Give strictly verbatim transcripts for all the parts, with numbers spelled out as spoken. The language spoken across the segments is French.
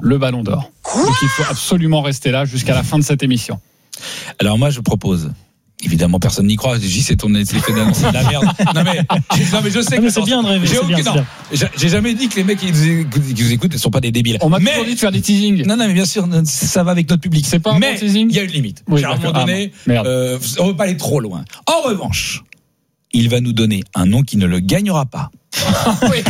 le Ballon d'Or. Donc il faut absolument rester là jusqu'à la fin de cette émission. Alors moi, je propose. Évidemment, personne n'y croit. J, c'est ton c'est fait d'annoncer de la merde. Non mais, non mais je sais non, que mais c'est bien de rêver. J'ai, c'est aucun, bien, non, j'ai, j'ai jamais dit que les mecs qui nous écoutent, qui nous écoutent ne sont pas des débiles. On m'a mais, toujours dit de faire des teasings. Non, non, mais bien sûr, ça va avec notre public. C'est pas un mais bon teasing. Il y a une limite. Oui, à un moment donné, ah, euh, on ne veut pas aller trop loin. En revanche, il va nous donner un nom qui ne le gagnera pas. Oui,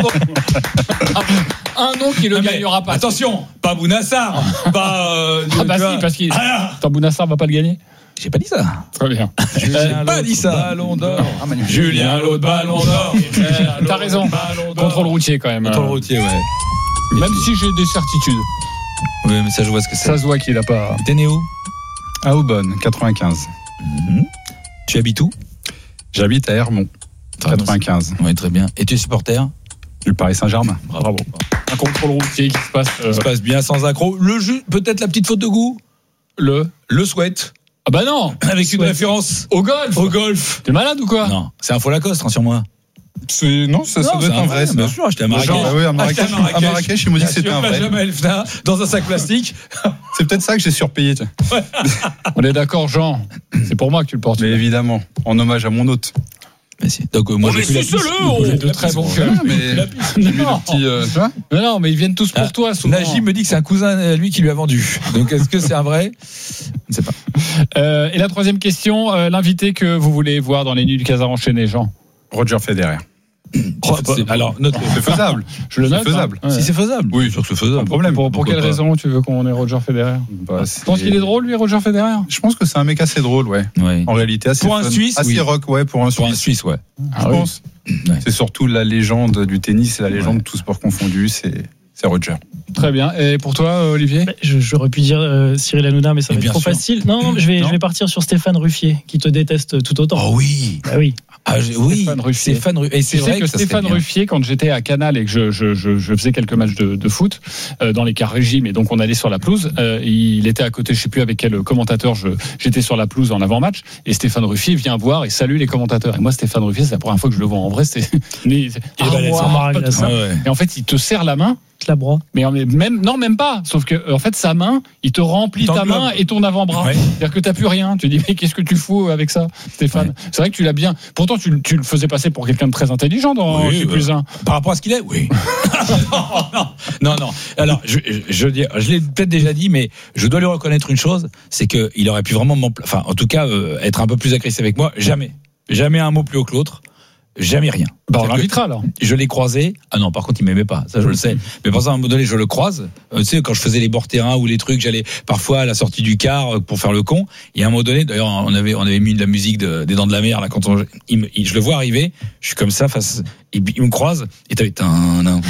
un nom qui ne le non, gagnera pas. Attention, pas Bounassar, pas. Euh, ah bah vois, si, parce qu'il. Ah, Tant Bounassar va pas le gagner. J'ai pas dit ça. Très bien. J'ai pas dit ça. Ballon d'or. Ah, Julien l'autre ballon d'or. T'as raison. Contrôle routier quand même. Contrôle routier, ouais. Même si j'ai des certitudes. Oui, mais ça je vois ce que c'est. Ça se voit qu'il a pas. T'es né où? À Aubonne, quatre-vingt-quinze. Mm-hmm. Tu habites où? J'habite à Hermont, quatre-vingt-quinze. Oui, très bien. Et tu es supporter? Du Paris Saint-Germain. Bravo. Un contrôle routier qui se passe. Euh... Ça se passe bien sans accroc. Le jeu, peut-être la petite faute de goût. Le. Le sweat. Ah bah non. Avec sweat. Une référence au golf. Au golf. T'es malade ou quoi? Non, c'est un faux Lacoste, rassure-moi. C'est... Non, ça, ça non, doit être un vrai. vrai bien sûr, acheté à Marrakech. Genre, ah oui, à Marrakech, à Marrakech, à Marrakech, ils m'ont dit que c'était un vrai. Elfna, dans un sac plastique. C'est peut-être ça que j'ai surpayé. Ouais. On est d'accord, Jean. C'est pour moi que tu le portes. Mais évidemment, en hommage à mon hôte. Donc euh, moi oh, j'ai mais le j'ai de très bons cœurs. Mais j'ai mis le petit. Euh, tu vois non, non, mais ils viennent tous pour ah, toi. Souvent. Najib me dit que c'est un cousin à lui qui lui a vendu. Donc est-ce que c'est un vrai? Je ne sais pas. Euh, et la troisième question, euh, l'invité que vous voulez voir dans les Nuits du Casar enchaîné, Jean? Roger Federer. Oh, c'est, alors, note, c'est faisable. Je le note. C'est faisable. Hein. Si c'est faisable. Oui, sûr que c'est faisable. Problème. Pour, pour quelle pas. raison tu veux qu'on ait Roger Federer? Bah, tu penses qu'il est drôle, lui, Roger Federer? Je pense que c'est un mec assez drôle, ouais. ouais. En réalité, assez pour un fun, Suisse, assez oui. rock, ouais, pour un pour Suisse. un Suisse, ouais. Ah, je oui. pense. Ouais. C'est surtout la légende du tennis, c'est la légende de ouais. tout sport confondu, c'est, c'est Roger. Très bien. Et pour toi, Olivier? bah, je, J'aurais pu dire euh, Cyril Hanouna, mais ça et va être trop sûr. facile. Non, non, je vais, non. je vais partir sur Stéphane Ruffier, qui te déteste tout autant. Oh oui. Ah oui. Ah, je, oui, Stéphane Ruffier. Stéphane Ruffier. Et c'est tu vrai sais que, que Stéphane Ruffier, quand j'étais à Canal et que je, je, je, je faisais quelques matchs de, de foot euh, dans les quarts régime, et donc on allait sur la pelouse, euh, il était à côté, je sais plus avec quel commentateur, je, j'étais sur la pelouse en avant-match, et Stéphane Ruffier vient voir et salue les commentateurs. Et moi, Stéphane Ruffier, c'est la première fois que je le vois en vrai. C'est, c'est, c'est ah, moi, ah, ah, ouais. Et en fait, il te serre la main. La bras. Mais même non même pas, sauf que en fait sa main, il te remplit ta main et ton avant-bras. Ouais. C'est-à-dire que t'as plus rien. Tu dis mais qu'est-ce que tu fous avec ça, Stéphane? Ouais. C'est vrai que tu l'as bien. Pourtant tu, tu le faisais passer pour quelqu'un de très intelligent dans oui, J plus un. Par rapport à ce qu'il est, oui. non, non, non, non. Alors je, je, je, je l'ai peut-être déjà dit, mais je dois lui reconnaître une chose, c'est que il aurait pu vraiment, enfin en tout cas euh, être un peu plus agressif avec moi. Jamais, jamais un mot plus haut que l'autre. Jamais rien. Bah on l'invitera alors. Je l'ai croisé. Ah non, par contre il m'aimait pas. Ça je le sais. Mais par exemple à un moment donné je le croise. Euh, tu sais quand je faisais les bords terrain ou les trucs, j'allais parfois à la sortie du car pour faire le con. Et à un moment donné, d'ailleurs on avait on avait mis de la musique de, des Dents de la Mer là quand on, il me, il, je le vois arriver. Je suis comme ça face. Il, il me croise et t'avais un, un,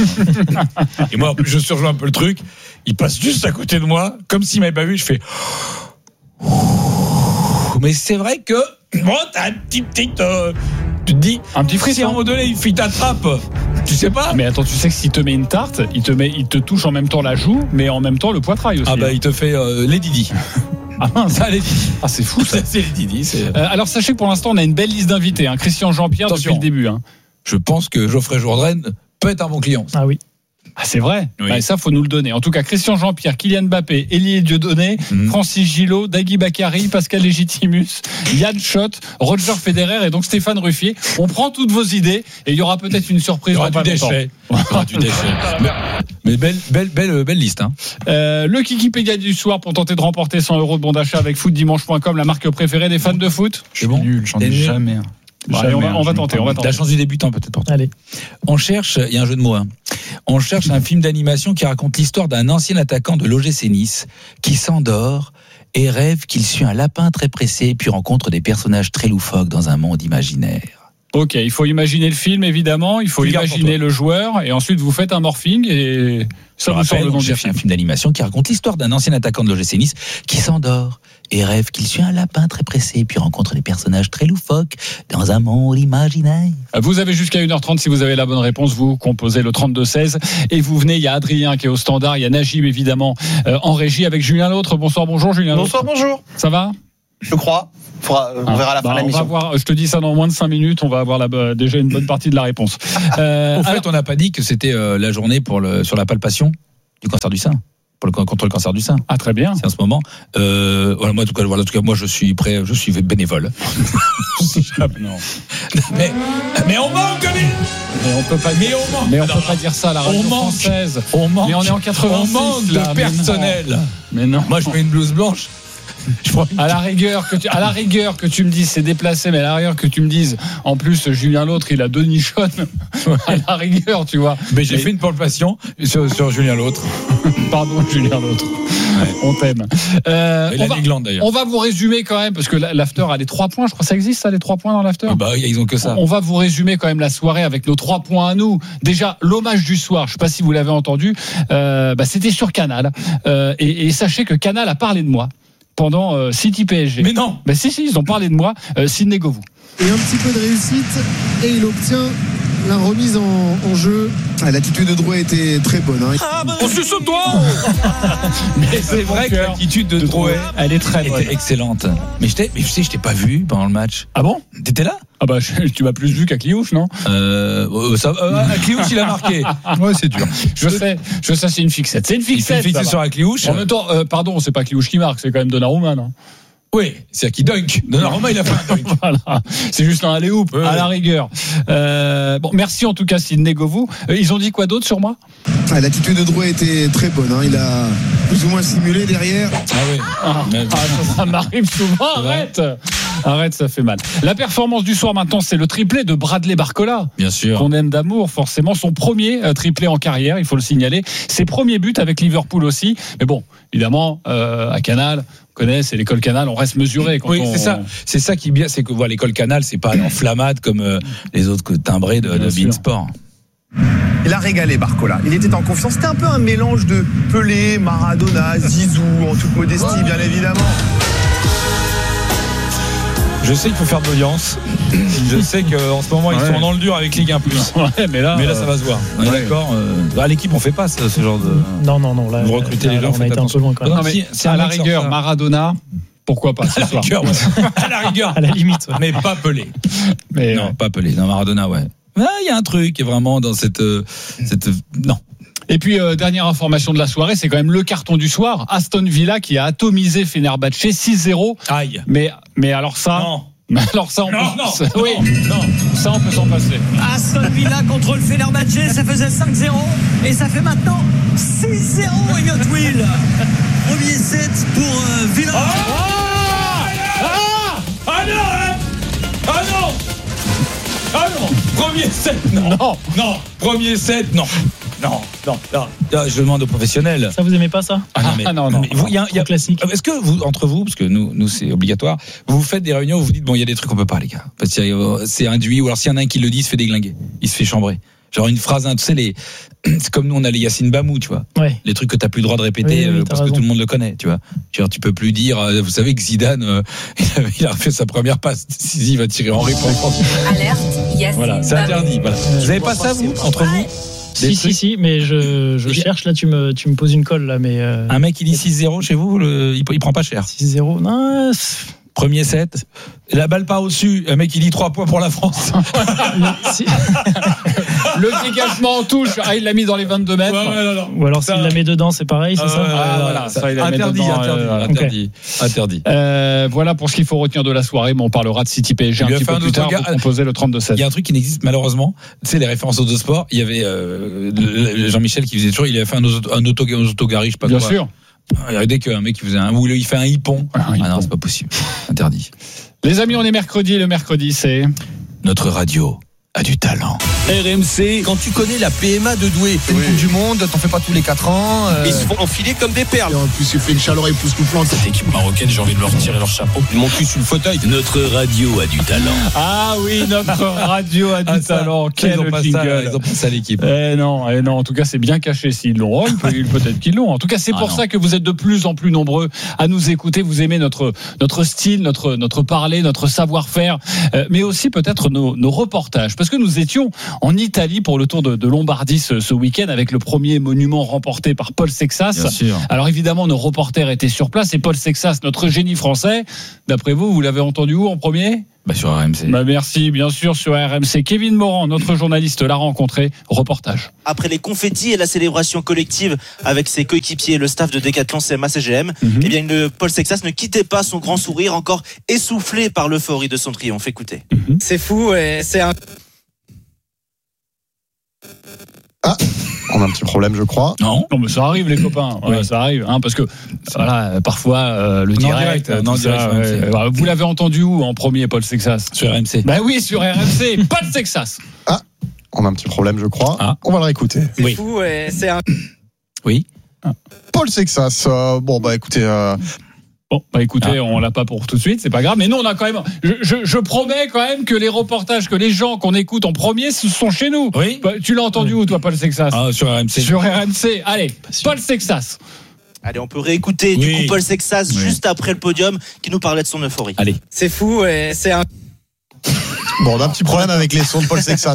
et moi en plus je surjoue un peu le truc. Il passe juste à côté de moi comme s'il m'avait pas vu. Je fais. Mais c'est vrai que bon t'as un petit petit. Euh, Tu te dis, un petit frisson. Si à un moment donné il t'attrape, tu sais pas. Mais attends, tu sais que s'il te met une tarte, il te met, il te touche en même temps la joue, mais en même temps le poitrail aussi. Ah bah il te fait euh, les Didi. Ah mince, ça les Didi. Ah c'est fou ça. C'est les Didi. C'est... Euh, alors sachez que pour l'instant on a une belle liste d'invités. Hein. Christian Jean-Pierre Attention. depuis le début. Hein. Je pense que Geoffrey Jourdain peut être un bon client. Ah oui. Ah c'est vrai. Oui. Bah, ça faut nous le donner. En tout cas, Christian Jean-Pierre, Kylian Mbappé, Elie Dieudonné, mmh. Francis Gillot, Dagui Bakary, Pascal Légitimus, Yann Schott, Roger Federer et donc Stéphane Ruffier. On prend toutes vos idées et il y aura peut-être une surprise. Il y aura du déchet. Il y aura du déchet. Mais, mais belle, belle, belle, belle liste. Hein. Euh, le Kikipédia du soir pour tenter de remporter cent euros de bon d'achat avec foot dimanche point com, la marque préférée des fans de foot. Je suis bon. Nul, j'en ai jamais. Bon, allez, on va, on va tenter, on va tenter. La chance du débutant peut-être pour toi. Allez. On cherche, il y a un jeu de mots. Hein. On cherche un film d'animation qui raconte l'histoire d'un ancien attaquant de l'O G C Nice qui s'endort et rêve qu'il suit un lapin très pressé puis rencontre des personnages très loufoques dans un monde imaginaire. Ok, il faut imaginer le film évidemment, il faut imaginer le joueur et ensuite vous faites un morphing et ça vous sort le nom du film. Un film d'animation qui raconte l'histoire d'un ancien attaquant de l'O G C Nice qui s'endort et rêve qu'il suit un lapin très pressé puis rencontre des personnages très loufoques dans un monde imaginaire. Vous avez jusqu'à une heure trente si vous avez la bonne réponse, vous composez le trente-deux seize et vous venez, il y a Adrien qui est au standard, il y a Najib évidemment euh, en régie avec Julien L'Autre. Bonsoir, bonjour Julien L'Autre. Bonsoir, bonjour. Ça va ? Je crois. Faudra, on ah, verra à la bah fin de l'émission. On va voir, je te dis ça dans moins de cinq minutes, on va avoir la, déjà une bonne partie de la réponse. Euh, Au fait, alors, on n'a pas dit que c'était euh, la journée pour le, sur la palpation. du cancer du sein. Pour le, contre le cancer du sein. Ah, très bien. C'est en ce moment. Euh, voilà, moi, en tout cas, voilà, en tout cas, moi, je suis prêt, je suis bénévole. Non. mais, mais on manque, mais, mais on peut pas, mais on manque. Mais on peut pas dire ça à la radio on manque, française. On manque. Mais on est en quatre-vingt-six. On manque là, de personnel. Mais non. Mais non. Moi, je mets une blouse blanche. Je prends une... À la rigueur que tu, à la rigueur que tu me dises c'est déplacé, mais à la rigueur que tu me dises en plus Julien l'autre il a deux nichonnes. À la rigueur tu vois. Mais j'ai mais... fait une palpation sur, sur Julien l'autre. Pardon Julien l'autre. Ouais. On t'aime. Euh, on, va, glande, on va vous résumer quand même parce que l'after a les trois points. Je crois que ça existe ça les trois points dans l'after. Bah ils ont que ça. On va vous résumer quand même la soirée avec nos trois points à nous. Déjà l'hommage du soir. Je sais pas si vous l'avez entendu. Euh, bah, c'était sur Canal euh, et, et sachez que Canal a parlé de moi. Pendant euh, City P S G. Mais non. Mais si si, ils ont parlé de moi. Euh, Sidney Govou. Et un petit peu de réussite et il obtient la remise en, en jeu. Ah, l'attitude de Drouet était très bonne. Hein. Ah, bah, on se saute toi. Mais c'est vrai que l'attitude de, de Drouet, elle est très bonne. Était excellente. Mais je t'ai, mais je sais, je t'ai pas vu pendant le match. Ah bon? T'étais là? Ah bah je, tu m'as plus vu qu'à Cliouche, non? Euh, ça, euh, à Cliouche il a marqué. Ouais c'est dur. Je sais, je sais c'est une fixette. C'est une fixette. Il fait une fixette sur la Cliouche. En même temps, euh, pardon, c'est pas Cliouche qui marque, c'est quand même Donnarumma, non? Oui, c'est qui dunk. Donnarumma, il a fait un dunk. Voilà. C'est juste un alley-oop, ouais, à la rigueur. Euh, bon, merci en tout cas, Sidney Govou. Euh, ils ont dit quoi d'autre sur moi? Ah, l'attitude de Drouet était très bonne. Hein. Il a plus ou moins simulé derrière. Ah oui. Ah, ah, ça, ça m'arrive souvent. Arrête. Arrête, ça fait mal. La performance du soir maintenant, c'est le triplé de Bradley Barcola. Bien sûr. Qu'on aime d'amour, forcément. Son premier euh, triplé en carrière, il faut le signaler. Ses premiers buts avec Liverpool aussi. Mais bon, évidemment, euh, à Canal. Connaît, c'est l'école Canal, on reste mesuré. Quand oui, on... c'est ça. C'est ça qui est bien, c'est que voilà, l'école Canal, c'est pas enflammade comme euh, les autres timbrés de, de Beansport. Il a régalé Barcola. Il était en confiance. C'était un peu un mélange de Pelé, Maradona, Zizou, en toute modestie, bien évidemment. Je sais qu'il faut faire de l'audience. Je sais qu'en ce moment, ils ouais. sont dans le dur avec Ligue un plus. Ouais, mais là, mais là, ça va se voir. On est ouais. d'accord. Euh, à l'équipe, on fait pas ce, ce genre de. Non, non, non. Là, vous recrutez là, les gens. On a été un peu loin quand même. Non, mais c'est à la rigueur, Maradona. Pourquoi pas ce soir? À la rigueur, à la limite. Ouais. Mais pas Pelé. Mais non, ouais. pas Pelé. Non, Maradona, ouais. Il y a un truc qui est vraiment dans cette, euh, cette. Non. Et puis, euh, dernière information de la soirée, c'est quand même le carton du soir. Aston Villa qui a atomisé Fenerbahçe six zéro. Aïe. Mais, mais alors ça. Non. Mais alors ça, on non, peut. Non, oui, non, non. Ça, on peut s'en passer. Aston Villa contre le Fenerbahçe, ça faisait cinq zéro. Et ça fait maintenant six zéro, Elliott Will. Premier set pour euh, Villa. Ah, ah, ah non, hein. Ah non. Ah non. Premier set, non. Non. Non. Premier set, non. Non, non, non. Je demande aux professionnels. Ça vous aimez pas ça? Ah non, mais, ah non, non. Mais vous, y a, y a, classique. Est-ce que vous, entre vous, parce que nous, nous c'est obligatoire, vous vous faites des réunions où vous dites bon, il y a des trucs qu'on peut pas, les gars, parce que c'est induit, ou alors s'il y en a un qui le dit, il se fait déglinguer, il se fait chambrer. Genre une phrase, tu sais, les, c'est comme nous on a les Yacine Bamou, tu vois. Ouais. Les trucs que t'as plus le droit de répéter oui, oui, parce raison. que tout le monde le connaît, tu vois. Genre, tu peux plus dire, vous savez que Zidane, euh, il a fait sa première passe décisive, va tirer en réponse. Alerte, Yacine. Voilà, c'est interdit. Voilà. Vous avez pas ça, vous, entre vous? Si, si, si, mais je, je cherche, là, tu me, tu me poses une colle, là, mais. Euh... Un mec qui dit six zéro chez vous, le, il, il prend pas cher. six zéro, non. Premier set, la balle part au-dessus, un mec qui dit trois points pour la France. Le dégagement en touche, ah, il l'a mis dans les vingt-deux mètres. Ouais, ouais, non, non. Ou alors s'il la met dedans, c'est pareil, c'est ah, ça ouais, ah, ouais, voilà, ça, il la interdit, met dedans, interdit, euh, interdit, okay. interdit. Euh, voilà pour ce qu'il faut retenir de la soirée, mais on parlera de City P S G un petit peu plus tard. Vous composez le trente-deux sept. Il y a un truc qui n'existe malheureusement, tu sais les références aux deux sports, il y avait euh, Jean-Michel qui faisait toujours, il avait fait un, auto, un auto, autogari, je sais pas Bien quoi. sûr. Dès qu'un mec qui faisait un, ou il fait un hippon. Ah, un hippon. Ah non, c'est pas possible. Interdit. Les amis, on est mercredi, le mercredi c'est... Notre radio a du talent. R M C, quand tu connais la P M A de Douai, c'est une oui. Coupe du Monde, t'en fais pas tous les quatre ans. Euh... Ils se font enfiler comme des perles. Et en plus, il fait une chaleur époustouflante. Cette équipe marocaine, j'ai envie de leur tirer leur chapeau. Ils m'ont cul sur le fauteuil. Notre radio a du talent. Ah oui, notre radio a du ah, talent. Quel jingle. Ils ont pensé à l'équipe. Eh non, eh non, en tout cas, c'est bien caché s'ils l'ont. Oh, peut-être qu'ils l'ont. En tout cas, c'est ah pour non. ça que vous êtes de plus en plus nombreux à nous écouter. Vous aimez notre notre style, notre notre parler, notre savoir-faire, euh, mais aussi peut-être nos, nos reportages, parce que nous étions en Italie pour le Tour de, de Lombardie ce, ce week-end avec le premier monument remporté par Paul Sexas. Bien sûr. Alors évidemment, nos reporters étaient sur place et Paul Sexas, notre génie français, d'après vous, vous l'avez entendu où en premier ? Bah sur R M C. Bah merci, bien sûr, sur R M C. Kevin Morand, notre journaliste, l'a rencontré. Reportage. Après les confettis et la célébration collective avec ses coéquipiers et le staff de Decathlon C M A C G M, mm-hmm. eh bien, le Paul Sexas ne quittait pas son grand sourire, encore essoufflé par l'euphorie de son triomphe. Écoutez. Mm-hmm. C'est fou et c'est un... Ah, on a un petit problème, je crois. Non, non mais ça arrive, les copains. Ouais, oui. Ça arrive, hein, parce que voilà, parfois euh, le direct. direct non, direct ça, ouais, ouais. Vous l'avez entendu où en premier, Paul Sexas? Sur R M C. Bah oui, sur R M C. Paul Sexas. Ah, on a un petit problème, je crois. Ah. On va le réécouter. C'est oui. fou et c'est un... Oui. Ah. Paul Sexas. Euh, bon bah écoutez. Euh... Bon, bah écoutez, ah. on l'a pas pour tout de suite, c'est pas grave. Mais nous, on a quand même. Je, je, je promets quand même que les reportages, que les gens qu'on écoute en premier, ce sont chez nous. Oui. Bah, tu l'as entendu oui. où, toi, Paul Sexas? Ah, sur R M C. Sur R M C. Allez, Paul Sexas. Allez, on peut réécouter oui. du coup Paul Sexas oui. juste après le podium, qui nous parlait de son euphorie. Allez. C'est fou et c'est un. Bon, on a un petit problème avec les sons de Paul Sexas.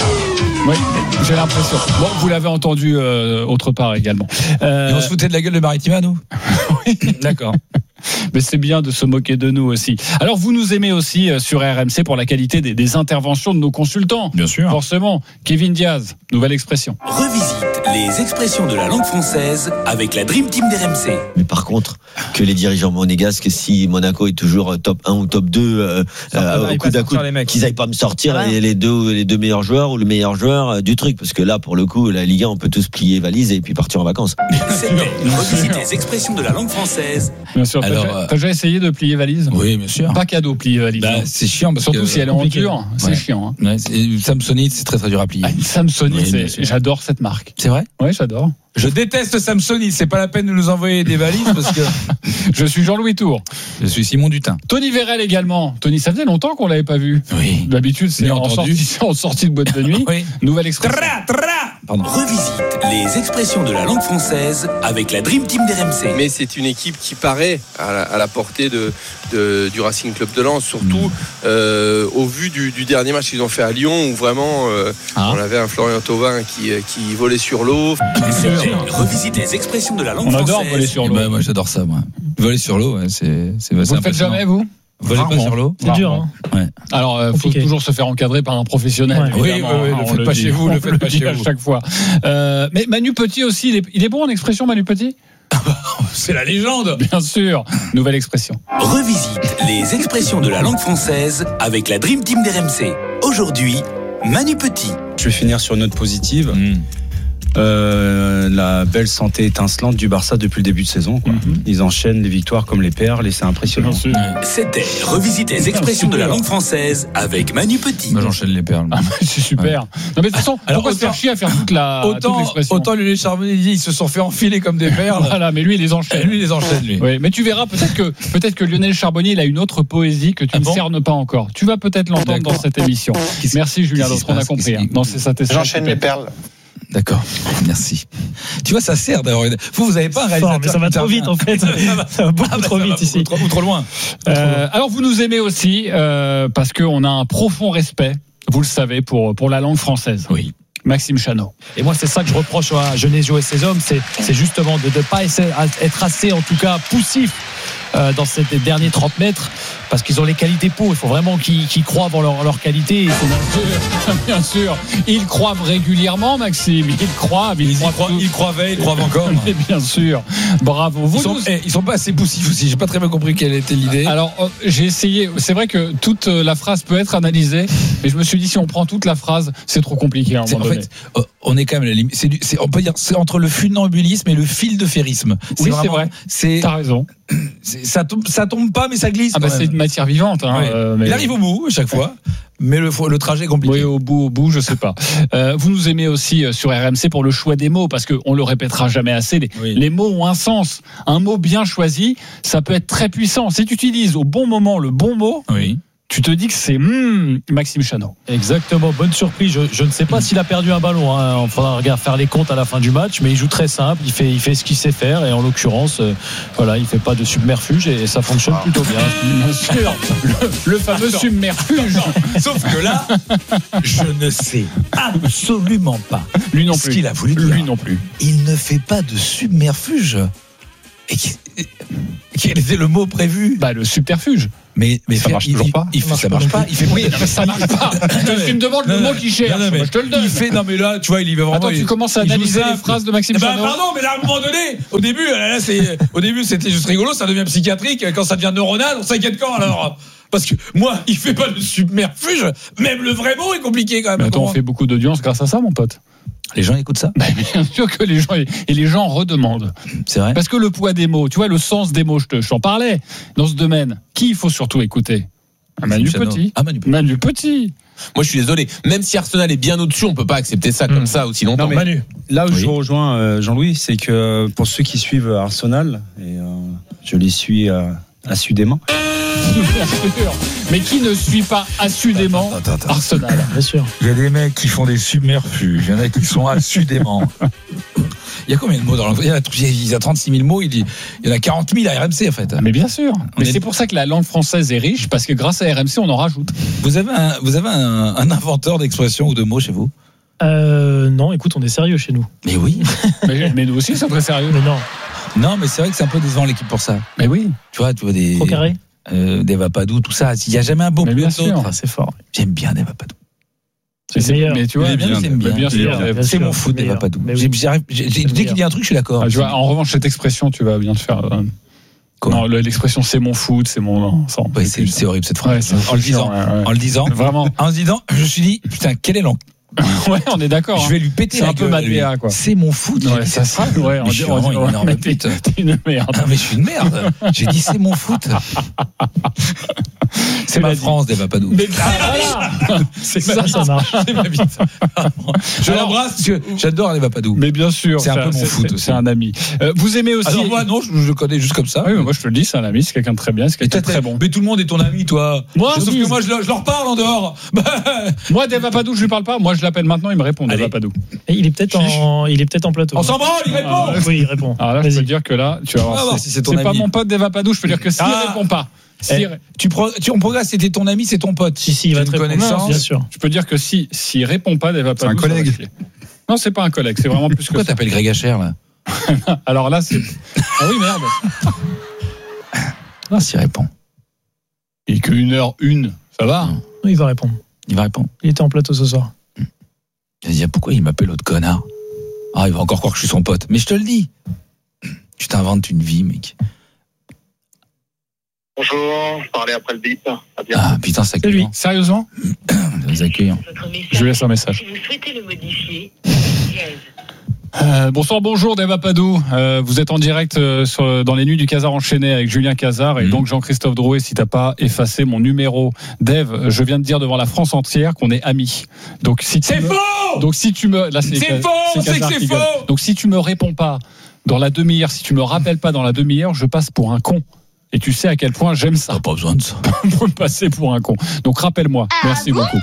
Oui, j'ai l'impression. Bon, vous l'avez entendu euh, autre part également. Euh... Et on se foutait de la gueule de Maritima, nous? Oui. D'accord. Mais c'est bien de se moquer de nous aussi. Alors, vous nous aimez aussi sur R M C pour la qualité des, des interventions de nos consultants. Bien sûr. Forcément. Kevin Diaz, nouvelle expression. Revisite les expressions de la langue française avec la Dream Team d'R M C. Mais par contre, que les dirigeants monégasques, si Monaco est toujours top un ou top deux, euh, euh, au coup d'un coup, qu'ils aillent pas me sortir les, les, deux, les deux meilleurs joueurs ou le meilleur joueur du truc. Parce que là, pour le coup, la Ligue un, on peut tous plier valise et puis partir en vacances. C'était Revisite les expressions de la langue française. Bien sûr. Alors, t'as, t'as déjà essayé de plier valise? Oui, bien sûr. Pas cadeau, plier valise. Bah, c'est chiant parce surtout que si elle est en dur, c'est ouais. chiant. Hein. Ouais, c'est, Samsonite, c'est très très dur à plier. Ah, Samsonite, oui, c'est, j'adore cette marque. C'est vrai? Oui, j'adore. Je déteste Samsonite, c'est pas la peine de nous envoyer des valises parce que je suis Jean-Louis Tour. Je suis Simon Dutin. Tony Vérel également. Tony, ça faisait longtemps qu'on l'avait pas vu. Oui. D'habitude, c'est en sortie, en sortie de boîte de nuit. Oui. Nouvelle expression. Tra, tra. Pardon. Revisite les expressions de la langue française avec la Dream Team d'R M C. Mais c'est une équipe qui paraît à la, à la portée de, de, du Racing Club de Lens, surtout mmh. euh, au vu du, du dernier match qu'ils ont fait à Lyon, où vraiment euh, ah. on avait un Florian Thauvin qui, qui volait sur l'eau. Revisite les expressions de la langue on française. On adore voler sur l'eau. Bah, moi j'adore ça, moi. Voler sur l'eau, ouais, c'est, c'est, vous c'est le faites jamais, vous? Voler pas sur l'eau. C'est dur, hein. Ouais. Alors, il euh, faut toujours se faire encadrer par un professionnel. Ouais. Oui, oui, oui, le faites pas chez vous, le faites pas chez vous. À chaque fois. Euh, mais Manu Petit aussi, il est, il est bon en expression, Manu Petit? C'est la légende. Bien sûr. Nouvelle expression. Revisite les expressions de la langue française avec la Dream Team d'R M C. Aujourd'hui, Manu Petit. Je vais finir sur une note positive. Mmh. Euh, la belle santé étincelante du Barça depuis le début de saison, quoi. Mm-hmm. Ils enchaînent les victoires comme les perles et c'est impressionnant. C'était Revisite les expressions de la langue française avec Manu Petit. Moi j'enchaîne les perles. Ah, c'est super. Ouais. Non mais de toute façon, alors, pourquoi autant, se faire chier à faire toute la autant, toute l'expression. Autant Lionel Charbonnier dit ils se sont fait enfiler comme des perles. Voilà, mais lui il les enchaîne. Lui il les enchaîne lui. Oui, mais tu verras peut-être que peut-être que Lionel Charbonnier il a une autre poésie que tu ah ne bon cernes pas encore. Tu vas peut-être l'entendre D'accord. dans cette émission. Qu'est-ce Merci Julien Dautre, on a compris. Hein. Non, c'est ça. J'enchaîne les perles. D'accord, merci. Tu vois, ça sert d'avoir une... Vous, vous n'avez pas un réalisateur. Mais ça va trop vite, en fait. Ça va beaucoup ah, trop vite ici. Ou trop, trop loin. Euh, alors, vous nous aimez aussi euh, parce qu'on a un profond respect, vous le savez, pour, pour la langue française. Oui. Maxime Chanot. Et moi, c'est ça que je reproche à Genesio et ses hommes, c'est, c'est justement de ne pas être assez, en tout cas, poussif euh, dans ces derniers trente mètres. Parce qu'ils ont les qualités pour, il faut vraiment qu'ils, qu'ils croient dans leur, leur qualité. Bien sûr, bien sûr, ils croient régulièrement, Maxime. Ils croient, ils, ils croient, croient, ils croient, ils croient encore. Mais bien sûr, bravo. Vous ils sont, nous... eh, ils sont pas assez poussifs aussi. J'ai pas très bien compris quelle était l'idée. Alors j'ai essayé. C'est vrai que toute la phrase peut être analysée, mais je me suis dit si on prend toute la phrase, c'est trop compliqué à un moment en donné. Fait, on est quand même à la limite. C'est, du, c'est, on peut dire, c'est entre le funambulisme et le fil de ferrisme. C'est oui, vraiment, c'est vrai. C'est... T'as raison. C'est, ça tombe, ça tombe pas, mais ça glisse. Ah bah c'est une matière vivante. Hein, ouais. euh, mais... Il arrive au bout à chaque fois, mais le, le trajet est compliqué. Oui, au bout, au bout, je sais pas. Euh, vous nous aimez aussi sur R M C pour le choix des mots, parce qu'on le répétera jamais assez. Les, oui. les mots ont un sens. Un mot bien choisi, ça peut être très puissant. Si tu utilises au bon moment le bon mot. Oui. Tu te dis que c'est mmh, Maxime Chanot. Exactement, bonne surprise. Je, je ne sais pas mmh. s'il a perdu un ballon. Hein. On faudra regarder, faire les comptes à la fin du match, mais il joue très simple. Il fait, il fait ce qu'il sait faire, et en l'occurrence, euh, voilà, il fait pas de submerfuge et ça fonctionne ah. plutôt bien. Bien sûr, le, le fameux Attends. submerfuge. Sauf que là, je ne sais absolument pas. Lui non ce plus. qu'il a voulu dire. Lui non plus. Il ne fait pas de submerfuge. Et qui, quel était le mot prévu? Bah, le subterfuge. Mais, mais ça marche toujours pas. Il, il fait, ça marche pas. Il fait oui, non, mais ça marche pas. Tu me demandes le mot qui cherche. Non, mais je te le donne. Il fait, non, mais là, tu vois, il y va vraiment. Attends, tu commences à analyser les phrases de Maxime bah, Chanot. Pardon, mais là, à un moment donné, au début, là, c'est, au début, c'était juste rigolo, ça devient psychiatrique. Quand ça devient neuronal, on s'inquiète quand, alors? Parce que moi, il fait pas le submerfuge. Même le vrai mot est compliqué, quand même. Mais attends, on fait beaucoup d'audience grâce à ça, mon pote. Les gens écoutent ça? Bah, bien sûr que les gens, et les gens redemandent. C'est vrai. Parce que le poids des mots, tu vois, le sens des mots, je te, je t'en parlais. Dans ce domaine, qui il faut surtout écouter? Ah, Manu Petit. Ah, Manu Petit. Manu Petit. Moi, je suis désolé. Même si Arsenal est bien au-dessus, on peut pas accepter ça comme mmh. ça aussi longtemps. Non, mais Manu. Là où oui. je vous rejoins, euh, Jean-Louis, c'est que pour ceux qui suivent Arsenal, et euh, je les suis euh, assidûment. Bien sûr. Mais qui ne suit pas assidûment attends, attends, attends. Arsenal? Bien sûr. Il y a des mecs qui font des submerfuges. Il y en a qui sont assidûment. Il y a combien de mots dans l'anglais? Il y a trente-six mille mots, il y en a quarante mille à R M C en fait. Mais bien sûr. On mais est... c'est pour ça que la langue française est riche, parce que grâce à R M C, on en rajoute. Vous avez un, vous avez un, un inventeur d'expressions ou de mots chez vous? euh, Non, écoute, on est sérieux chez nous. Mais oui. mais, mais nous aussi, c'est très sérieux. Mais non. Non, mais c'est vrai que c'est un peu décevant l'équipe pour ça. Mais oui. Tu vois, tu vois des. Trop carré. Euh, Deva Padou, tout ça. Il n'y a jamais un beau plus que l'autre. C'est fort. J'aime bien Deva Padou. C'est meilleur. Mais tu vois, bien, bien, bien, bien sûr, bien c'est sûr, mon foot, Deva Padou. Oui. Dès qu'il dit un truc, je suis d'accord. Ah, tu vois, en revanche, cette expression, tu vas bien te faire. Euh... Non, l'expression c'est mon foot, c'est mon. Non, ça, ouais, c'est, c'est horrible cette phrase. Ouais, en, le disant, ouais, ouais. en le disant, vraiment. En se disant, je me suis dit, putain, quel est l'en. Ouais, on est d'accord. Je vais lui péter c'est la un peu Matéa, quoi. C'est mon foot. Ouais, ça sera. Ouais, on dit vraiment une énorme pute. T'es une merde. Ah, mais je suis une merde. J'ai dit c'est mon foot. C'est ma France, Deva Padou. Mais voilà. C'est ça, ça marche. C'est ma vie. Je l'embrasse parce que j'adore Deva Padou. Mais bien sûr. C'est un peu mon foot. C'est un ami. Vous aimez aussi. Alors moi, non, je le connais juste comme ça. Oui, mais moi je te le dis, c'est un ami, c'est quelqu'un de très bien, c'est quelqu'un de très bon. Mais tout le monde est ton ami, toi. Moi, sauf que moi, je leur parle en dehors. Moi, Deva Padou, je lui parle pas. Moi, je l'appelle maintenant, il me répond. Deva Padou. Et il est peut-être en, il est peut-être en plateau. On s'en branle, il répond. Ah, oui, il répond. Alors là, Vas-y. Je peux te dire que là, tu vas voir. Ah, c'est, si c'est ton c'est ami. pas mon pote Deva Padou. Je peux dire que s'il ah. répond pas. Si eh, tu, pro, tu on progresse, c'était ton ami, c'est ton pote. Si si, il va te répondre. Bien sûr. Je peux dire que si s'il répond pas, Deva Padou. C'est un collègue. Non, c'est pas un collègue. C'est vraiment plus que. Pourquoi t'appelles Greg Hacher là? Alors là, c'est. Ah oui, merde. Non, s'il répond. Et que une heure une, ça va. Oui, il va répondre. Il va répondre. Il était en plateau ce soir. Je vais dire pourquoi il m'appelle l'autre connard. Ah, il va encore croire que je suis son pote. Mais je te le dis. Tu t'inventes une vie, mec. Bonjour, je parlais après le bip. Ah putain, ça accueillant. Sérieusement? C'est accueillant. Je lui laisse un message. Si vous souhaitez le modifier, Euh, bonsoir, bonjour Deva Padou. Euh, vous êtes en direct euh, sur, dans les nuits du Casar enchaîné avec Julien Cazard et mmh. donc Jean-Christophe Drouet. Si t'as pas effacé mon numéro, Dev, je viens de dire devant la France entière qu'on est amis. Donc si tu c'est me, faux. Donc si tu me, là c'est, c'est faux, c'est, c'est que c'est faux. Gueule. Donc si tu me réponds pas dans la demi-heure, si tu me rappelles pas dans la demi-heure, je passe pour un con. Et tu sais à quel point j'aime ça. T'as pas besoin de ça. Pour me passer pour un con. Donc rappelle-moi. Ah, Merci bon beaucoup.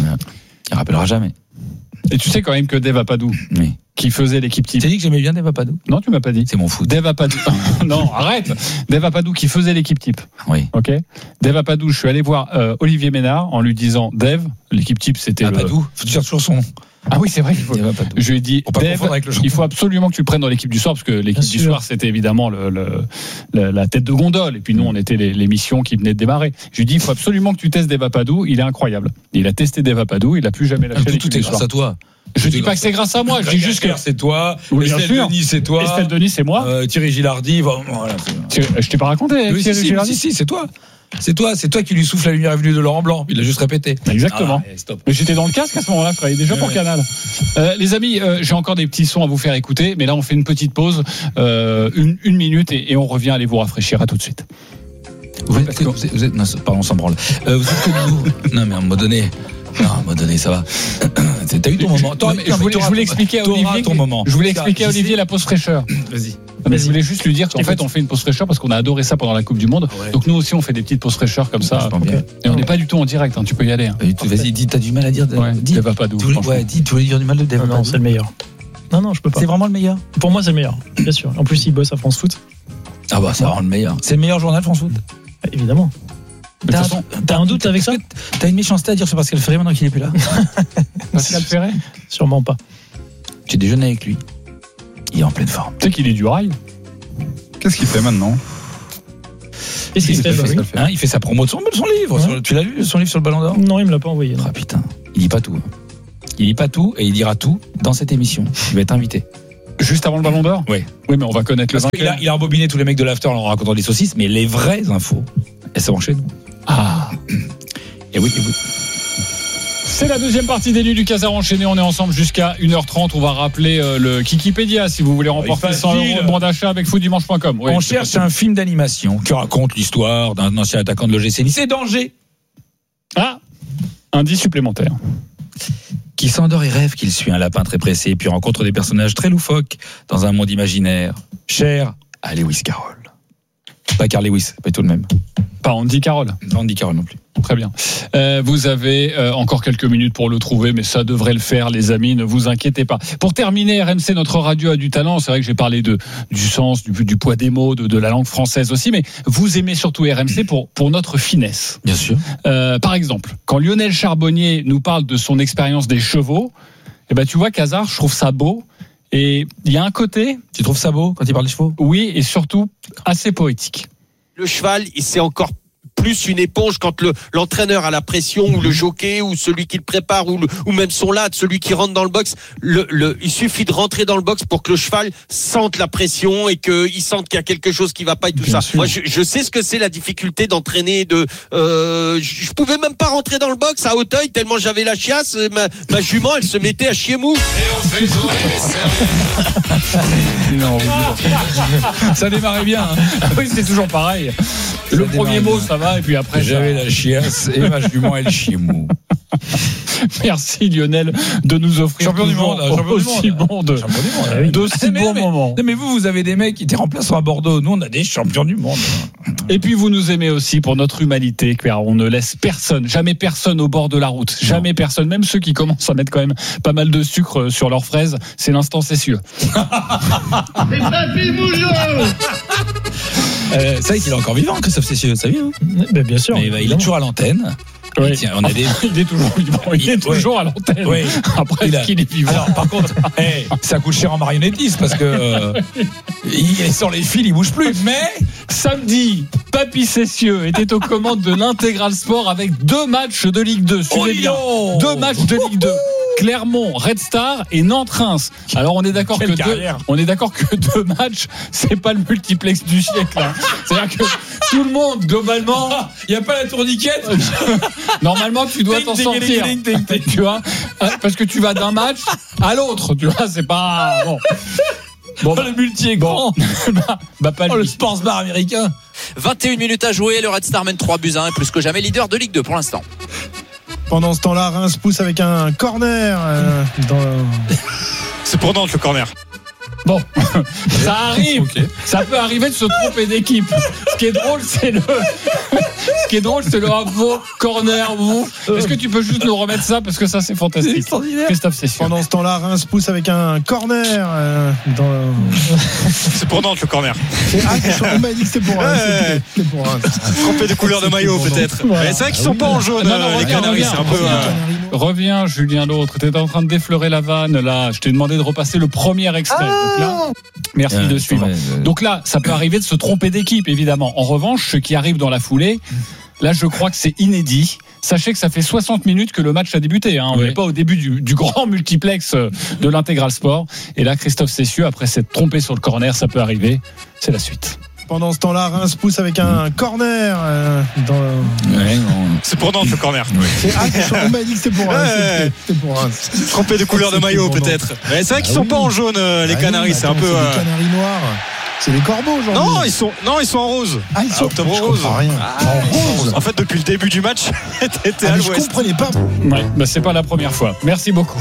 Il rappellera jamais. Et tu sais quand même que Deva Padou, oui. qui faisait l'équipe type. Tu as dit que j'aimais bien Deva Padou? Non, tu m'as pas dit. C'est mon foot. Deva Padou. Non, arrête. Deva Padou qui faisait l'équipe type. Oui. Ok. Deva Padou, je suis allé voir euh, Olivier Ménard en lui disant Dev, l'équipe type c'était ah, le. Padou. Faut dire toujours son nom. Ah oui, c'est vrai qu'il faut. Je lui ai dit, Dev, il faut absolument que tu le prennes dans l'équipe du soir, parce que l'équipe Bien du sûr. soir, c'était évidemment le, le, le, la tête de gondole. Et puis nous, on était les, l'émission qui venait de démarrer. Je lui ai dit, il faut absolument que tu testes Deva Padou. Il est incroyable. Il a testé Deva Padou. Il a plus jamais lâché tout, l'équipe tout est du grâce soir. à toi. Je dis pas que c'est grâce à moi. Je dis juste que c'est toi. Oui, Estelle Denis, c'est toi. Estelle Denis, c'est moi. Euh, Thierry Gilardi. Voilà, c'est... Je t'ai pas raconté. Oui, Thierry si, Gilardi. Si, si, c'est toi. C'est toi, c'est toi qui lui souffle la lumière est venue de Laurent Blanc. Il l'a juste répété. Exactement. Ah, stop. Mais j'étais dans le casque à ce moment-là, je travaillais déjà pour Canal. Euh, les amis, euh, j'ai encore des petits sons à vous faire écouter, mais là on fait une petite pause, euh, une, une minute, et, et on revient aller vous rafraîchir. À tout de suite. Vous êtes, vous êtes, vous êtes non, pardon, on s'en branle. Euh, vous êtes comme nous. Non, mais à un moment donné. Non, à un moment donné, ça va. T'as eu ton moment. Non, je voulais, je voulais expliquer à Olivier. Ton moment. Je voulais expliquer à Olivier la pause fraîcheur. Vas-y. Mais je voulais juste lui dire qu'en fait, on fait une pause fraîcheur parce qu'on a adoré ça pendant la Coupe du Monde. Ouais. Donc nous aussi, on fait des petites pauses fraîcheurs comme ça. Okay. Et on n'est pas du tout en direct. Hein, tu peux y aller. Hein. Vas-y, dis. T'as du mal à dire. Ouais, dis. Deva Padou. Ouais, dis. Tu voulais dire du mal de Deva Non, non, c'est le meilleur. Non, non, je peux pas. C'est vraiment le meilleur. Pour moi, c'est le meilleur. Bien sûr. En plus, il bosse à France Foot. Ah bah, c'est vraiment le meilleur. C'est le meilleur journal France Foot. Évidemment. T'as, façon, t'as un doute avec ça? T'as une méchanceté à dire sur Pascal Ferré maintenant qu'il est plus là? Pascal Ferré? Sûrement pas. J'ai déjeuné avec lui. Il est en pleine forme. Tu sais qu'il est du rail? Qu'est-ce qu'il fait maintenant? Qu'est-ce qu'il fait, fait, bah, oui. hein, il fait sa promo de son, de son livre. Ouais. Sur, tu l'as lu, son livre sur le Ballon d'Or? Non, il me l'a pas envoyé. Ah putain, il dit pas tout. Il dit pas tout et il dira tout dans cette émission. Il va être invité. Juste avant le Ballon d'Or? Oui. Oui, mais on va connaître le Parce qu'il a, il a rembobiné tous les mecs de l'after en leur racontant des saucisses, mais les vraies infos, elles sont chez nous. Ah. Et oui, et oui. C'est la deuxième partie des Nuits du Casar enchaîné. On est ensemble jusqu'à une heure trente. On va rappeler euh, le Kikipédia si vous voulez remporter cent euros de bon d'achat avec footdimanche point com. Oui, on cherche un film d'animation qui raconte l'histoire d'un ancien attaquant de l'O G C Nice et d'Angers. Ah, indice supplémentaire. Qui s'endort et rêve qu'il suit un lapin très pressé, puis rencontre des personnages très loufoques dans un monde imaginaire, cher à Lewis Carroll. Pas Carl Lewis, pas tout le même. Pas Andy Carroll. Pas Andy Carroll non plus. Très bien. Euh, vous avez euh, encore quelques minutes pour le trouver, mais ça devrait le faire, les amis. Ne vous inquiétez pas. Pour terminer, R M C, notre radio a du talent. C'est vrai que j'ai parlé de du sens, du, du poids des mots, de, de la langue française aussi, mais vous aimez surtout R M C pour pour notre finesse. Bien sûr. Euh, par exemple, quand Lionel Charbonnier nous parle de son expérience des chevaux, eh ben tu vois, Casar, je trouve ça beau. Et il y a un côté. Tu trouves ça beau quand il parle des chevaux? Oui, et surtout assez poétique. Le cheval, c'est encore plus une éponge quand le, l'entraîneur a la pression, ou le jockey, ou celui qui le prépare, ou, le, ou même son latte, celui qui rentre dans le box. Le, le, il suffit de rentrer dans le box pour que le cheval sente la pression et qu'il sente qu'il y a quelque chose qui va pas et tout Bien ça. sûr. Moi, je, je sais ce que c'est la difficulté d'entraîner. De, euh, je, je pouvais même pas rentrer dans le box à Auteuil tellement j'avais la chiasse. Ma, ma jument, elle se mettait à chier mou. Non, ça démarrait bien. Hein. Oui, c'est toujours pareil. Le Ça premier mot, bien. ça va, et puis après, j'avais ça... la chiasse et ma jument elle chie mou. Merci Lionel de nous offrir champion du monde, champion aussi du monde. bon de, champion du monde, oui. de si mais, bons mais, moments. Non, mais vous, vous avez des mecs qui étaient remplaçants à Bordeaux. Nous, on a des champions du monde. Et puis vous nous aimez aussi pour notre humanité, car on ne laisse personne, jamais personne au bord de la route, jamais non. personne, même ceux qui commencent à mettre quand même pas mal de sucre sur leurs fraises. C'est l'instant Cessieux. Euh, ça, il est encore vivant, Christophe Cessieux, ça vient. Hein ben, bien sûr. Mais, bah, il est toujours à l'antenne. Oui. Tiens, on a des... il est toujours, il est toujours ouais. à l'antenne. Oui. Après, est-ce qu'il est vivant? Alors, par contre, hey, ça coûte cher en marionnettiste parce que euh, il est sur les fils, il bouge plus. Mais samedi, Papy Cessieux était aux commandes de l'Intégral Sport avec deux matchs de Ligue deux. Suivez bien. Deux matchs de Ligue deux. Clermont, Red Star et Nantes-Reims. Alors on est d'accord que deux, on est d'accord que deux matchs, c'est pas le multiplex du siècle. Hein. C'est-à-dire que tout le monde globalement, il y a pas la tourniquette. Normalement, tu dois t'en sortir. Tu vois, parce que tu vas d'un match à l'autre. Tu vois, c'est pas bon. Bon, bah, le multi est grand. bah, bah, pas oh, le sports bar américain. vingt et une minutes à jouer. Le Red Star mène trois buts à un, plus que jamais leader de Ligue deux pour l'instant. Pendant ce temps-là, Reims pousse avec un corner. Euh, dans... C'est pour Nantes le corner. Bon, ça arrive. Okay. Ça peut arriver de se tromper d'équipe. Ce qui est drôle, c'est le. Ce qui est drôle, c'est le beau corner. Vous. Est-ce que tu peux juste nous remettre ça parce que ça, c'est fantastique. C'est Christophe Cessieux. Pendant ce temps-là, Reims pousse avec un corner. Euh, dans... C'est pour Nantes le corner. C'est... Ah, on m'a dit que c'était pour Reims. Ouais. C'était pour Reims. Trempé de couleur de maillot peut-être. Voilà. C'est vrai qu'ils sont ah, pas oui. en jaune. Non, non, les reviens, Canaries, reviens, c'est un peu. Reviens, euh... reviens Julien l'autre. T'étais en train de défleurer la vanne là. Je t'ai demandé de repasser le premier extrait. Ah donc là, merci euh, de suivre. Ouais, ouais. Donc là, ça peut arriver de se tromper d'équipe, évidemment. En revanche, ce qui arrive dans la foulée, là, je crois que c'est inédit. Sachez que ça fait soixante minutes que le match a débuté. Hein. On n'est oui. pas au début du, du grand multiplex de l'Intégral Sport. Et là, Christophe Cessieux, après s'être trompé sur le corner, ça peut arriver. C'est la suite. Pendant ce temps-là, Reims pousse avec un corner. Euh, dans... ouais, c'est pour Nantes le corner. Oui. C'est... Ah, on m'a dit que c'était pour Reims. Ouais. C'était pour Reims. Trempé de couleur de maillot peut-être. Mais c'est vrai qu'ils ah, sont oui. pas en jaune les ah, Canaries. Oui, attends, c'est un peu. C'est euh... les Canaries noirs. C'est les corbeaux aujourd'hui. Non, ils sont, non, ils sont en rose. Ah, ils sont ah, octobre rose. Rien. Ah, en rose. En fait, depuis le début du match, t'étais ah, à l'ouest. Je comprenais pas. Ouais, bah c'est pas la première fois. Merci beaucoup.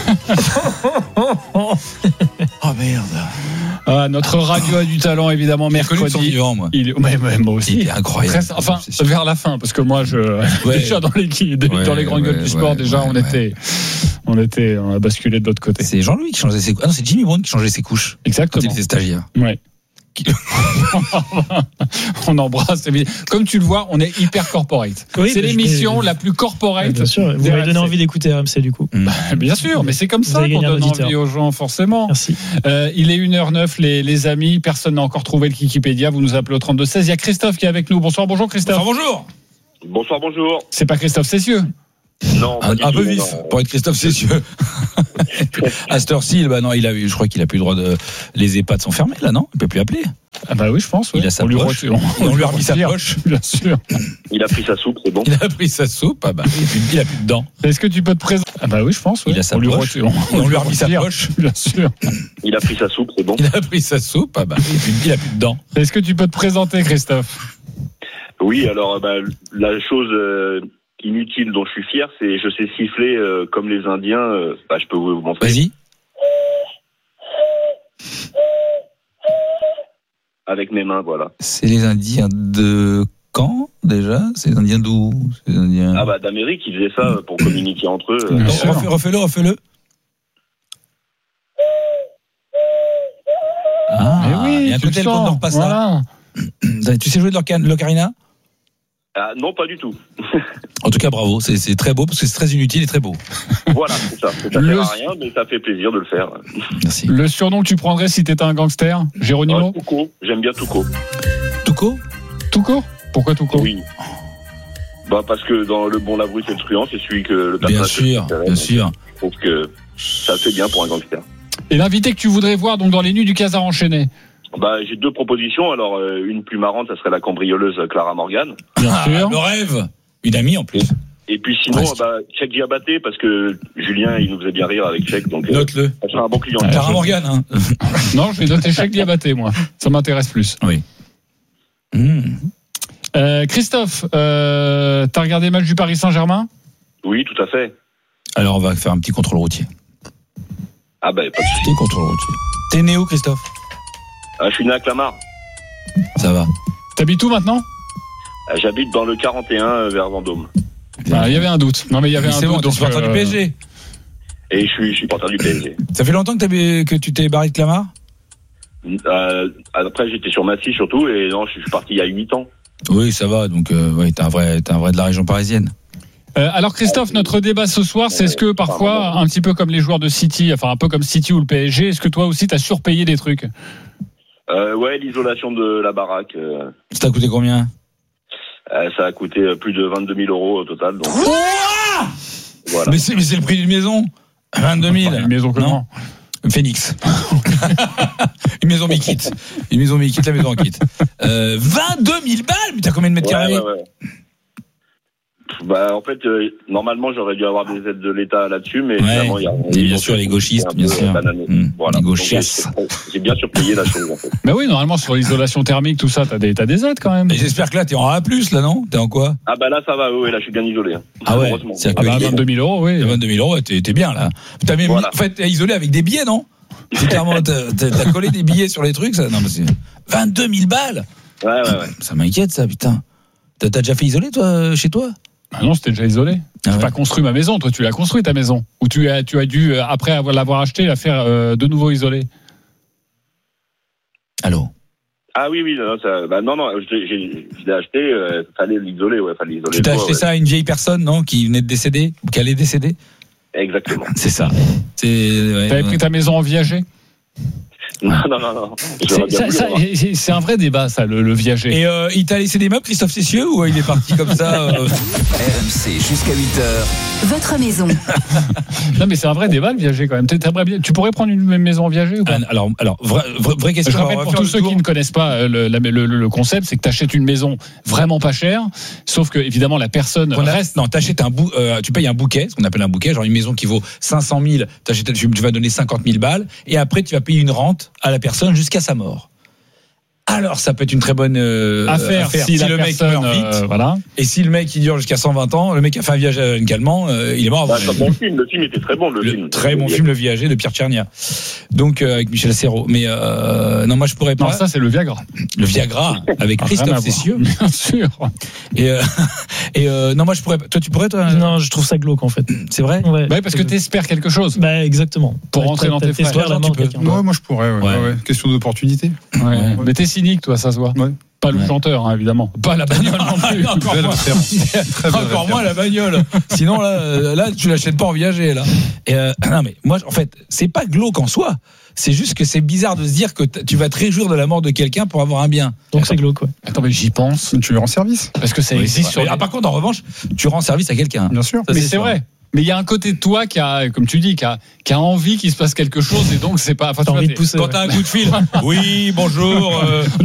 Oh merde. Ah, notre radio a du talent, évidemment, mercredi. Vivant, moi. Il... Ouais, ouais, moi aussi. Il est incroyable. Très... Enfin, vers la fin, parce que moi, je ouais. déjà dans les, ouais, dans les grandes ouais, gueules du sport, ouais, déjà, ouais, on ouais. était, on était, on a basculé de l'autre côté. C'est Jean-Louis qui changeait ses couches. Ah non, c'est Jimmy Brown qui changeait ses couches. Exactement. Quand il était stagiaire. Ouais. On embrasse. Comme tu le vois, on est hyper corporate. Oui, c'est mais l'émission je... la plus corporate. Bien sûr. Vous m'avez donné envie d'écouter R M C du coup. Bah, bien sûr, mais c'est comme Vous ça avez qu'on gagné un donne auditeur. envie aux gens, forcément. Merci. Euh, il est une heure neuf, les, les amis. Personne n'a encore trouvé le Wikipédia. Vous nous appelez au trente-deux seize. Il y a Christophe qui est avec nous. Bonsoir, bonjour Christophe. Bonsoir, bonjour. Bonsoir, bonjour. C'est pas Christophe Cessieux? Non, un, un peu vif pour être Christophe Cessieux. À cette heure-ci, bah non, il a, je crois qu'il a plus le droit de. Les EHPAD sont fermés là, non? Il peut plus appeler. Ah bah oui, je pense. Oui. Il a sa on poche. Lui re... on, on lui a remis sa poche, bien sûr. Il a pris sa soupe, c'est bon. Il a pris sa soupe. Ah bah, il a plus de dents. Est-ce que tu peux te présenter? Ah bah oui, je pense. Oui. Il a sa on poche. Lui re... on, on lui a remis sa poche, bien sûr. Il a pris sa soupe, c'est bon. Il a pris sa soupe. Ah bah, il a plus de dents. Est-ce que tu peux te présenter, Christophe? Oui, alors bah, la chose euh, inutile dont je suis fier, c'est je sais siffler euh, comme les Indiens. Euh, bah, je peux vous montrer. Vas-y. Avec mes mains, voilà. C'est les Indiens de quand déjà? C'est les Indiens d'où? C'est les Indiens... Ah bah d'Amérique, ils faisaient ça pour communiquer entre eux. Non, refais, refais-le, refais-le. Ah, mais oui, il y a un côté le compte pas ça. Voilà. Tu sais jouer de l'ocarina? Ah, non, pas du tout. En tout cas, bravo. C'est, c'est très beau parce que c'est très inutile et très beau. Voilà, c'est ça. Ça ne sert à rien, mais ça fait plaisir de le faire. Merci. Le surnom que tu prendrais si t'étais un gangster, Géronimo? Ah, Touco. J'aime bien Touco. Touco? Touco? Pourquoi Touco? Oui. Bah parce que dans Le Bon, la Brute et le Truand, c'est celui que le Bien personnage. sûr, bien sûr. Je trouve que ça fait bien pour un gangster. Et l'invité que tu voudrais voir donc dans les nuits du Casar enchaîné? Bah, j'ai deux propositions. Alors, euh, une plus marrante, ça serait la cambrioleuse Clara Morgan. Bien ah, sûr. Le rêve. Une amie en plus. Et puis sinon, Presque. bah, Cheikh Diabaté, parce que Julien, il nous faisait bien rire avec Cheikh. Donc, note-le. Euh, ça sera un bon client. Ah, Clara Morgan, hein. Non, je vais noter Cheikh Diabaté, moi. Ça m'intéresse plus. Oui. Mmh. Euh, Christophe, euh, t'as regardé le match du Paris Saint-Germain? Oui, tout à fait. Alors, on va faire un petit contrôle routier. Ah, bah, pas de souci. Petit contrôle routier. T'es né où, Christophe? Ah, je suis né à Clamart. Ça va. T'habites où maintenant? Ah, j'habite dans le quarante et un vers Vendôme. Il ah, y avait un doute. Non, mais il y avait mais un c'est doute. Bon, donc, tu es supporter euh... du P S G. Et je suis, je suis supporter du P S G. Ça fait longtemps que, que tu t'es barré de Clamart? euh, Après, j'étais sur Massy surtout, et non, je suis parti il y a huit ans. Oui, ça va. Donc, euh, ouais, t'es un vrai, t'es un vrai de la région parisienne. Euh, alors Christophe, notre débat ce soir, c'est est-ce que parfois, un petit peu comme les joueurs de City, enfin un peu comme City ou le P S G, est-ce que toi aussi t'as surpayé des trucs? euh, Ouais, l'isolation de la baraque. Euh, ça t'a coûté combien? euh, Ça a coûté plus de vingt-deux mille euros au total. Donc, Ouah voilà. Mais c'est, mais c'est le prix d'une maison. vingt-deux mille. Une maison comment? Phoenix. Une maison mi-kit. Une maison mi-kit, la maison en kit. Euh, vingt-deux mille balles. Mais t'as combien de mètres ouais, carrés? ouais, ouais. Bah, en fait, euh, normalement, j'aurais dû avoir des aides de l'État là-dessus, mais ouais. finalement, il y a. Et bien sûr, les gauchistes, bien sûr. Mmh. Voilà. Les gauchistes. Donc, j'ai, j'ai bien surpayé la chose, en fait. Mais oui, normalement, sur l'isolation thermique, tout ça, t'as des, t'as des aides quand même. Et j'espère que là, t'es en A plus, là, non? T'es en quoi? Ah, bah là, ça va, oui, là, je suis bien isolé. Hein. Ah ouais. Ah bah, vingt-deux mille euros, oui. vingt-deux mille euros, t'es, t'es bien, là. T'as même, voilà. En fait, t'es isolé avec des billets, non? C'est clairement, t'as, t'as collé des billets sur les trucs, ça? Non, mais c'est vingt-deux mille balles! Ouais, ouais, ouais. Ça m'inquiète, ça, putain. T'as, t'as déjà fait isoler, toi, chez toi? Ah non, c'était déjà isolé. Ah j'ai ouais. pas construit ma maison. Toi, tu l'as construit ta maison. Ou tu as, tu as dû, après avoir l'avoir acheté, la faire euh, de nouveau isolée. Allô? Ah oui, oui, non, ça, bah non, non, je, j'ai, je l'ai acheté, euh, fallait l'isoler, ouais, fallait l'isoler. Tu t'as toi, acheté ouais. ça à une vieille personne, non, qui venait de décéder, ou qui allait décéder? Exactement. C'est ça. C'est, ouais, T'avais ouais. pris ta maison en viager? Non, non, non, non. C'est, ça, ça, c'est un vrai débat, ça, le, le viager. Et euh, il t'a laissé des meubles, Christophe Cessieux, ou il est parti comme ça euh... R M C jusqu'à huit heures. Votre maison. Non, mais c'est un vrai débat, le viager, quand même. Bien, tu pourrais prendre une maison en viager ou pas? Alors, alors vraie, vraie question. Je rappelle pour tous ceux qui ne connaissent pas le, le, le, le concept, c'est que tu achètes une maison vraiment pas chère, sauf que, évidemment, la personne a, reste. Non, t'achètes un bou, euh, tu payes un bouquet, ce qu'on appelle un bouquet, genre une maison qui vaut cinq cent mille, t'achètes, tu vas donner cinquante mille balles, et après, tu vas payer une rente à la personne jusqu'à sa mort. alors ça peut être une très bonne euh, affaire, affaire si, si la le mec personne, meurt vite. Euh, voilà. Et si le mec il dure jusqu'à cent vingt ans, le mec a fait un viager calmant, euh, il est mort avant. Bah, c'est un bon film. Le film était très bon. Le, le film. Très bon film, Le Viager de Pierre Tchernia. Donc euh, avec Michel Serrault. Mais euh, non, moi je pourrais pas. Non, ça c'est le Viagra. Le Viagra avec Ah, Christophe Cessieux. Bien sûr. Et, euh, et euh, non, moi je pourrais pas. Toi, tu pourrais, toi Non, je trouve ça glauque en fait. C'est vrai. Ouais. Bah, parce que t'espères quelque chose. Bah, exactement. Pour Ouais, rentrer dans tes frais. t'espères la mort de quelqu'un. Ouais, moi je pourrais. Ouais, Ouais. ouais, ouais. Question d'opportunité. Ouais. Ouais. Mais t'es cynique, toi, ça se voit. Ouais. Pas le Ouais. chanteur, hein, évidemment. Pas la bagnole non plus. Encore Belle moins. référence. Très belle Encore moins référence. la bagnole. Sinon là, euh, là tu l'achètes pas en viager là. Et euh, non mais moi en fait c'est pas glauque en soi. C'est juste que c'est bizarre de se dire que t- tu vas te réjouir de la mort de quelqu'un pour avoir un bien. Donc c'est glauque, ouais. Attends, mais j'y pense. Tu lui rends service. Parce que ça Oui, existe c'est sur vrai. les- Ah, par contre en revanche, tu rends service à quelqu'un. Bien sûr. Ça, Mais c'est c'est sûr. vrai. Mais il y a un côté de toi qui a, comme tu dis, qui a, qui a envie qu'il se passe quelque chose et donc c'est pas. Enfin, tu T'as vois, envie de t'es- pousser. Quand ouais. t'as un coup de fil. Oui, bonjour. euh,